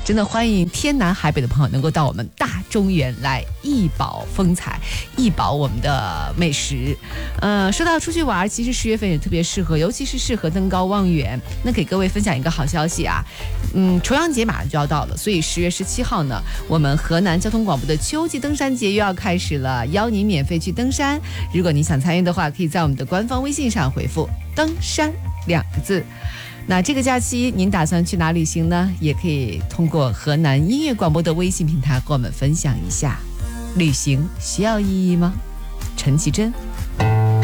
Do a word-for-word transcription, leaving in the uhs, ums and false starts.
真的欢迎天南海北的朋友能够到我们大中原来一饱风采，一饱我们的美食。呃，说到出去玩，其实十月份也特别适合，尤其是适合登高望远。那给各位分享一个好消息啊，嗯，重阳节马上就要到了，所以十月十七号呢，我们河南交通广播的秋季登山节又要开始了，邀您免费去登山。如果你想参与的话，可以在我们的官方微信上回复登山两个字。那这个假期您打算去哪旅行呢？也可以通过河南音乐广播的微信平台和我们分享一下。旅行需要意义吗？陈绮贞